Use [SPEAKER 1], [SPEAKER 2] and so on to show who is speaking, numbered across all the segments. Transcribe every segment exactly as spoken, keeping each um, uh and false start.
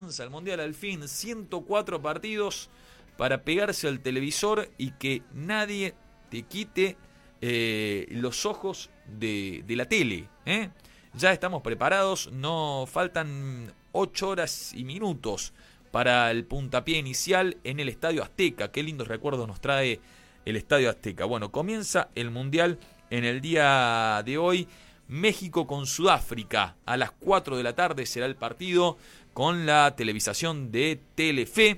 [SPEAKER 1] Al Mundial al fin, ciento cuatro partidos para pegarse al televisor y que nadie te quite eh, los ojos de, de la tele. ¿eh? Ya estamos preparados, no faltan ocho horas y minutos para el puntapié inicial en el Estadio Azteca. Qué lindos recuerdos nos trae el Estadio Azteca. Bueno, comienza el Mundial en el día de hoy. México con Sudáfrica a las cuatro de la tarde será el partido con la televisación de Telefe.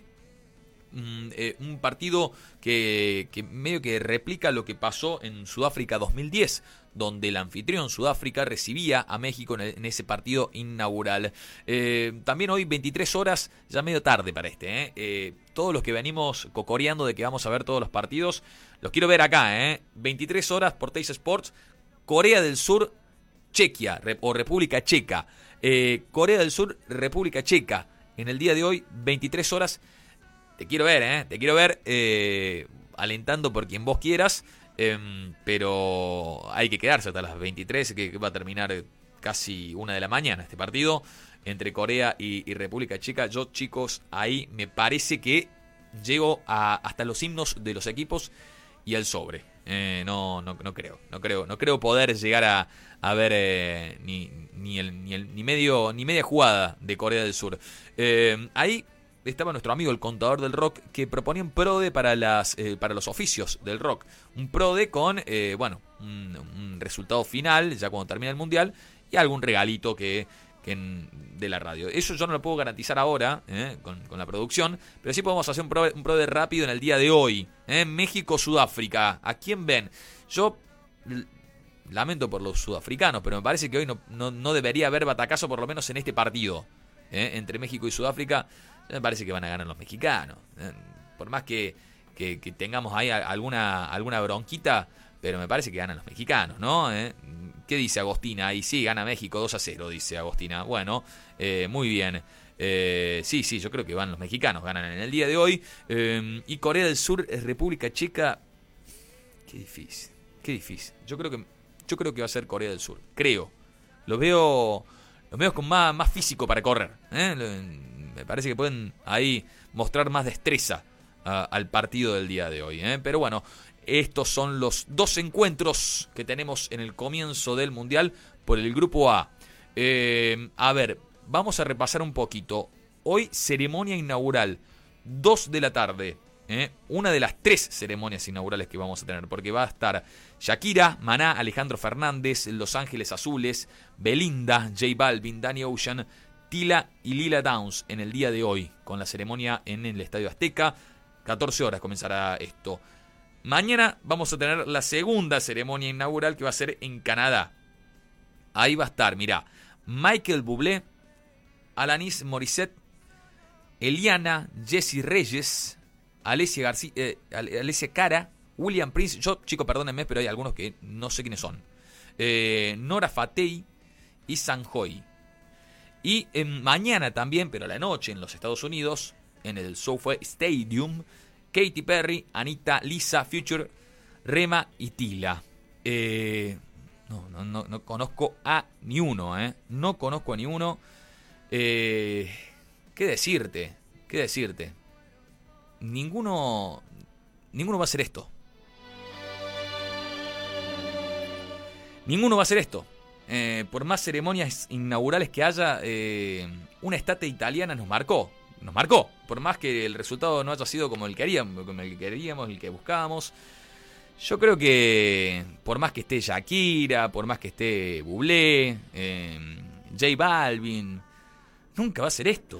[SPEAKER 1] Mm, eh, un partido que, que medio que replica lo que pasó en Sudáfrica dos mil diez, donde el anfitrión Sudáfrica recibía a México en, el, en ese partido inaugural. Eh, también hoy veintitrés horas, ya medio tarde para este. ¿eh? Eh, todos los que venimos cocoreando de que vamos a ver todos los partidos, los quiero ver acá. ¿eh? veintitrés horas por Teis Sports, Corea del Sur, Chequia o República Checa. Eh, Corea del Sur, República Checa. En el día de hoy, veintitrés horas. Te quiero ver, ¿eh? Te quiero ver eh, alentando por quien vos quieras. Eh, pero hay que quedarse hasta las veintitrés, que, que va a terminar casi una de la mañana este partido entre Corea y, y República Checa. Yo, chicos, ahí me parece que llego a, hasta los himnos de los equipos y al sobre. Eh, no, no, no creo, no creo, no creo poder llegar a, a ver eh, ni, ni, el, ni, el, ni medio, ni media jugada de Corea del Sur. Eh, ahí estaba nuestro amigo el contador del rock que proponía un PRODE para las, eh, para los oficios del rock, un PRODE con, eh, bueno, un, un resultado final ya cuando termine el mundial y algún regalito que En, de la radio. Eso yo no lo puedo garantizar ahora eh, con, con la producción, pero sí podemos hacer un pro, un pro de rápido en el día de hoy. Eh, México-Sudáfrica. ¿A quién ven? Yo l- lamento por los sudafricanos, pero me parece que hoy no, no, no debería haber batacazo, por lo menos en este partido. Eh, entre México y Sudáfrica, me parece que van a ganar los mexicanos. Eh, por más que, que, que tengamos ahí alguna, alguna bronquita, pero me parece que ganan los mexicanos, ¿no? Eh, ¿Qué dice Agostina? Y sí, gana México dos a cero, dice Agostina. Bueno, eh, muy bien. Eh, sí, sí, yo creo que van los mexicanos, ganan en el día de hoy. Eh, y Corea del Sur, República Checa. Qué difícil, qué difícil. Yo creo que, yo creo que va a ser Corea del Sur. Creo. Los veo, los veo con más, más físico para correr. ¿eh? Me parece que pueden ahí mostrar más destreza uh, al partido del día de hoy. ¿eh? Pero bueno. Estos son los dos encuentros que tenemos en el comienzo del Mundial por el Grupo A. Eh, a ver, vamos a repasar un poquito. Hoy ceremonia inaugural, dos de la tarde. ¿eh? Una de las tres ceremonias inaugurales que vamos a tener. Porque va a estar Shakira, Maná, Alejandro Fernández, Los Ángeles Azules, Belinda, J Balvin, Danny Ocean, Tila y Lila Downs en el día de hoy. Con la ceremonia en el Estadio Azteca. catorce horas comenzará esto. Mañana vamos a tener la segunda ceremonia inaugural que va a ser en Canadá. Ahí va a estar, mirá, Michael Bublé, Alanis Morissette, Eliana, Jessie Reyes, Alessia, García, eh, Alessia Cara, William Prince. Yo, chicos, perdónenme, pero hay algunos que no sé quiénes son. Eh, Nora Fatei y Sanjoy. Y eh, mañana también, pero a la noche en los Estados Unidos, en el SoFi Stadium, Katy Perry, Anita, Lisa, Future, Rema y Tila. Eh, no, no, no, no conozco a ni uno, ¿eh? No conozco a ni uno. Eh, ¿Qué decirte? ¿Qué decirte? Ninguno, ninguno va a hacer esto. Ninguno va a hacer esto. Eh, por más ceremonias inaugurales que haya, eh, una estatua italiana nos marcó. Nos marcó, por más que el resultado no haya sido como el que queríamos, como el que queríamos, el que buscábamos. Yo creo que por más que esté Shakira, por más que esté Bublé, eh, J Balvin, nunca va a ser esto.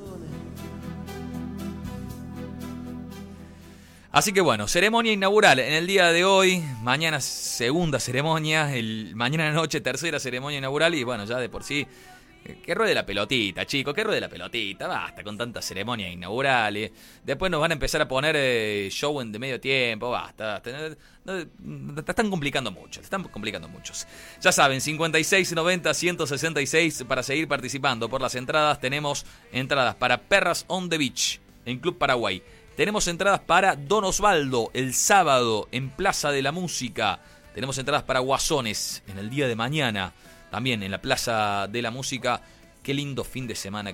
[SPEAKER 1] Así que bueno, ceremonia inaugural en el día de hoy, mañana segunda ceremonia, el, mañana noche tercera ceremonia inaugural y bueno, ya de por sí... Que ruede la pelotita, chicos, que ruede la pelotita. Basta con tantas ceremonias inaugurales. Después nos van a empezar a poner eh, show en de medio tiempo. Basta, basta. Te están complicando mucho, te están complicando muchos. Ya saben, cincuenta y seis noventa ciento sesenta y seis para seguir participando. Por las entradas tenemos entradas para Perras on the Beach en Club Paraguay. Tenemos entradas para Don Osvaldo el sábado en Plaza de la Música. Tenemos entradas para Guasones en el día de mañana. También en la Plaza de la Música. Qué lindo fin de semana